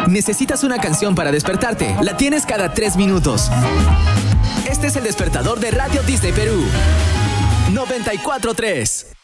Necesitas una canción para despertarte. La tienes cada 3 minutos. Este es el despertador de Radio Disney Perú. 94.3.